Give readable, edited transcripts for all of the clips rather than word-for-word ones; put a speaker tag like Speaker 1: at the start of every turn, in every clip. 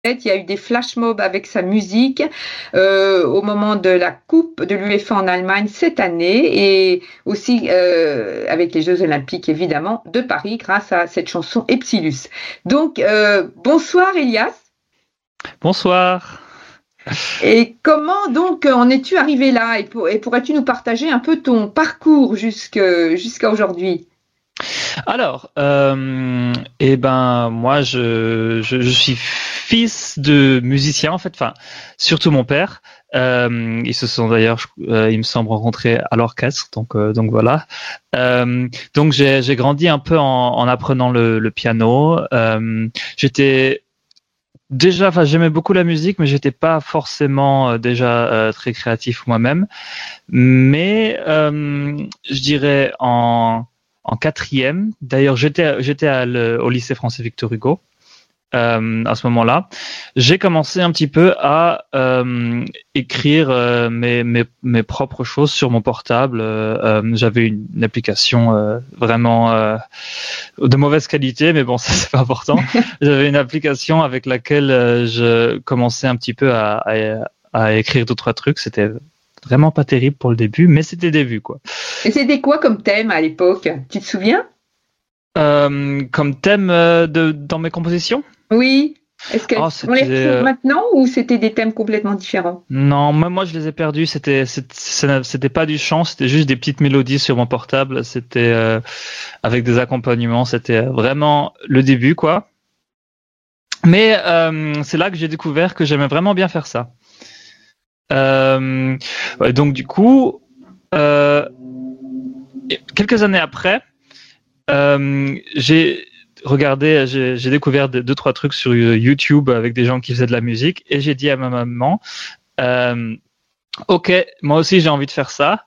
Speaker 1: il y a eu des flash mobs avec sa musique au moment de la Coupe de l'UEFA en Allemagne cette année et aussi avec les Jeux Olympiques évidemment de Paris grâce à cette chanson Epsilus. Donc bonsoir Elias.
Speaker 2: Bonsoir.
Speaker 1: Et comment donc en es-tu arrivé là et pourrais-tu nous partager un peu ton parcours jusqu'à aujourd'hui?
Speaker 2: Alors, moi, je suis fils de musicien en fait, enfin, surtout mon père. Ils se sont d'ailleurs, il me semble, rencontrés à l'orchestre, donc voilà. Donc j'ai grandi un peu en apprenant le piano. J'étais déjà, enfin, j'aimais beaucoup la musique, mais j'étais pas forcément déjà très créatif moi-même. Mais je dirais en quatrième. D'ailleurs, j'étais au lycée français Victor Hugo à ce moment-là. J'ai commencé un petit peu à écrire mes propres choses sur mon portable. J'avais une application vraiment de mauvaise qualité, mais bon, ça c'est pas important. J'avais une application avec laquelle je commençais un petit peu à écrire d'autres trucs. C'était vraiment pas terrible pour le début, mais c'était le début, quoi.
Speaker 1: Et c'était quoi comme thème à l'époque? Tu te souviens?
Speaker 2: Comme thème dans mes compositions?
Speaker 1: Oui. Est-ce qu'on les retrouve
Speaker 2: C'était
Speaker 1: maintenant ou c'était des thèmes complètement différents?
Speaker 2: non, même moi je les ai perdus. C'était pas du chant, c'était juste des petites mélodies sur mon portable. C'était avec des accompagnements. C'était vraiment le début, quoi. Mais c'est là que j'ai découvert que j'aimais vraiment bien faire ça. Ouais, donc du coup, quelques années après, j'ai découvert deux, trois trucs sur YouTube avec des gens qui faisaient de la musique et j'ai dit à ma maman, ok, moi aussi j'ai envie de faire ça.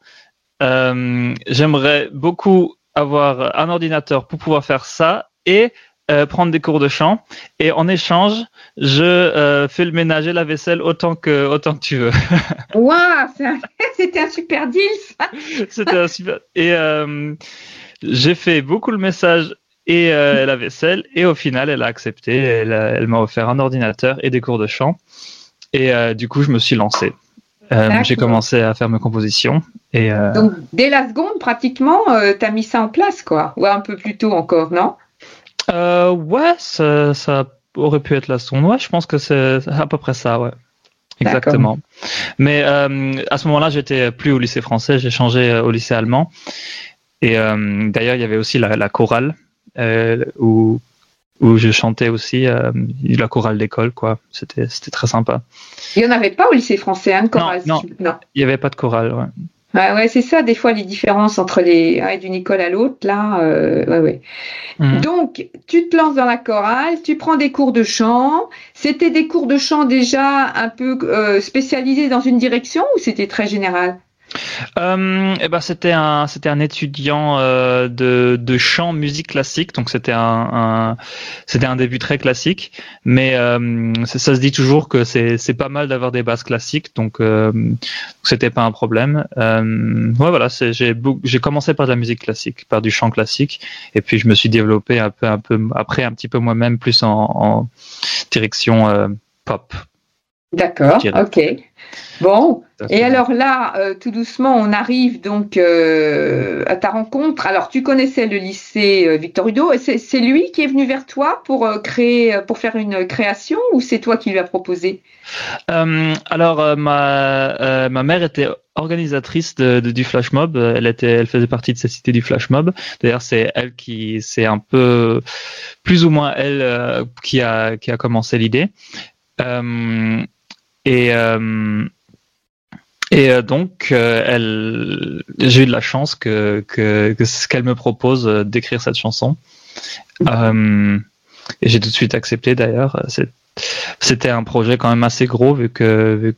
Speaker 2: J'aimerais beaucoup avoir un ordinateur pour pouvoir faire ça et prendre des cours de chant. Et en échange, je fais le ménage et la vaisselle autant que tu veux.
Speaker 1: Waouh, c'était un super deal, ça.
Speaker 2: C'était un super. Et j'ai fait beaucoup le message et la vaisselle. Et au final, elle a accepté. Elle m'a offert un ordinateur et des cours de chant. Et du coup, je me suis lancé. J'ai commencé à faire mes compositions. Et,
Speaker 1: donc, dès la seconde, pratiquement, tu as mis ça en place, quoi. Ou un peu plus tôt encore, non?
Speaker 2: Ouais, ça aurait pu être la seconde. Ouais, je pense que c'est à peu près ça, ouais. Exactement. Mais à ce moment-là, j'étais plus au lycée français, j'ai changé au lycée allemand. Et d'ailleurs, il y avait aussi la chorale où je chantais aussi, la chorale d'école, quoi. C'était très sympa.
Speaker 1: Il n'y en avait pas au lycée français, hein, de chorale?
Speaker 2: Non, il n'y avait pas de chorale, ouais.
Speaker 1: Ouais, c'est ça, des fois, les différences entre d'une école à l'autre, là, ouais. Donc, tu te lances dans la chorale, tu prends des cours de chant. C'était des cours de chant déjà un peu spécialisés dans une direction ou c'était très général?
Speaker 2: C'était un étudiant de chant musique classique, donc c'était un début très classique, mais ça se dit toujours que c'est pas mal d'avoir des bases classiques, donc c'était pas un problème. Ouais, voilà, j'ai commencé par de la musique classique, par du chant classique, et puis je me suis développé un peu après un petit peu moi-même plus en direction pop.
Speaker 1: D'accord, ok. Bon, et alors là, tout doucement, on arrive donc à ta rencontre. Alors, tu connaissais le lycée Victor Hugo, et c'est lui qui est venu vers toi pour faire une création, ou c'est toi qui lui as proposé?
Speaker 2: Alors, ma mère était organisatrice du flash mob. Elle faisait partie de cette cité du flash mob. D'ailleurs, c'est un peu plus ou moins elle qui a commencé l'idée. Donc, j'ai eu de la chance que ce qu'elle me propose d'écrire cette chanson. Et j'ai tout de suite accepté d'ailleurs. C'était un projet quand même assez gros vu que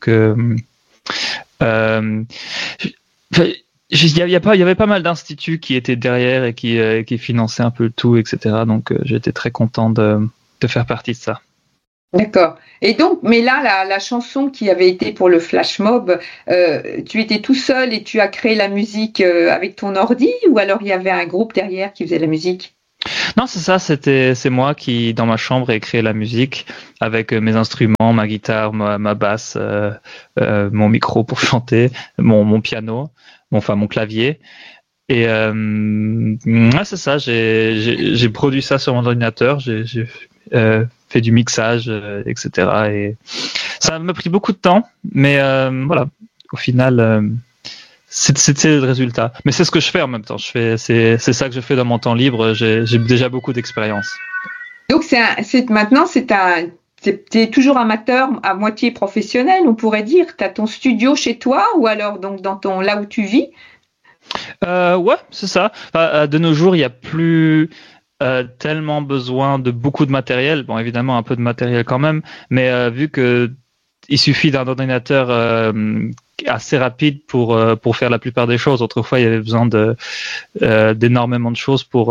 Speaker 2: il y avait pas mal d'instituts qui étaient derrière et qui finançaient un peu le tout, etc. Donc, j'étais très content de faire partie de ça.
Speaker 1: D'accord. Et donc, mais là, la chanson qui avait été pour le flash mob, tu étais tout seul et tu as créé la musique avec ton ordi, ou alors il y avait un groupe derrière qui faisait la musique?
Speaker 2: Non, c'est ça. C'est moi qui, dans ma chambre, ai créé la musique avec mes instruments, ma guitare, ma basse, mon micro pour chanter, mon piano, mon clavier. Et c'est ça. J'ai produit ça sur mon ordinateur. J'ai fait du mixage, etc. Et ça m'a pris beaucoup de temps, mais voilà. Au final. C'était le résultat. Mais c'est ce que je fais en même temps. C'est ça que je fais dans mon temps libre. J'ai déjà beaucoup d'expérience.
Speaker 1: Donc maintenant, t'es toujours amateur, à moitié professionnel, on pourrait dire. T'as ton studio chez toi ou alors donc là où tu vis?
Speaker 2: Ouais, c'est ça. De nos jours, il n'y a plus tellement besoin de beaucoup de matériel. Bon, évidemment, un peu de matériel quand même, mais vu que il suffit d'un ordinateur assez rapide pour faire la plupart des choses. Autrefois, il y avait besoin d'énormément de choses pour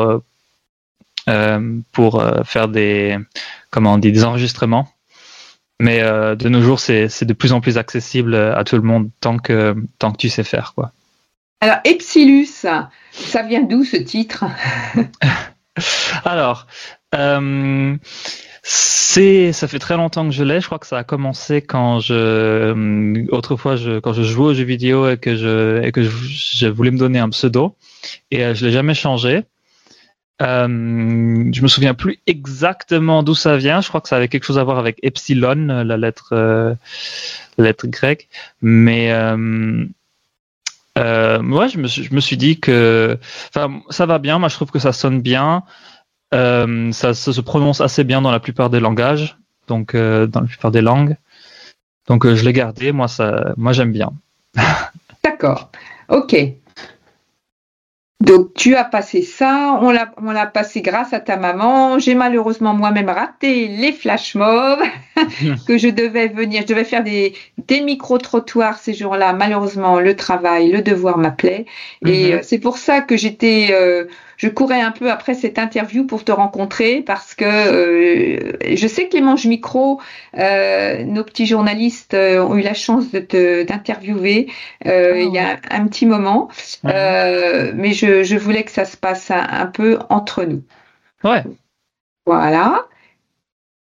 Speaker 2: faire des enregistrements. Mais de nos jours, c'est de plus en plus accessible à tout le monde tant que tu sais faire, quoi.
Speaker 1: Alors, Epsilus, ça vient d'où ce titre?
Speaker 2: Alors, ça fait très longtemps que je l'ai. Je crois que ça a commencé quand autrefois, quand je jouais aux jeux vidéo et que je voulais me donner un pseudo, et je l'ai jamais changé. Je me souviens plus exactement d'où ça vient. Je crois que ça avait quelque chose à voir avec Epsilon, la lettre grecque. Mais ouais, je me suis dit que, ça va bien. Moi, je trouve que ça sonne bien. Ça se prononce assez bien dans la plupart des langages, donc dans la plupart des langues. Donc je l'ai gardé. Moi, j'aime bien.
Speaker 1: D'accord. Ok. Donc tu as passé ça, on l'a passé grâce à ta maman. J'ai malheureusement moi-même raté les flash mobs que je devais faire des micro-trottoirs ces jours-là. Malheureusement, le travail, le devoir m'appelait. Et c'est pour ça que je courais un peu après cette interview pour te rencontrer parce que je sais que les manches micro, nos petits journalistes ont eu la chance d'interviewer il y a un petit moment, mais je voulais que ça se passe un peu entre nous.
Speaker 2: Ouais.
Speaker 1: Voilà.